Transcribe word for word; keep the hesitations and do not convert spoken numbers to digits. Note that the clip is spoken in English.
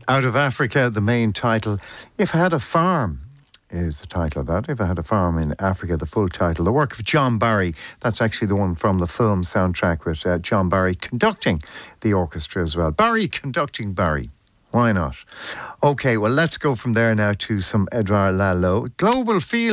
Out of Africa, the main title, If I Had a Farm, is the title of that. If I Had a Farm in Africa, the full title. The work of John Barry. That's actually the one from the film soundtrack with uh, John Barry conducting the orchestra as well. Barry conducting Barry. Why not? Okay, well, let's go from there now to some Edouard Lalo. Global Feel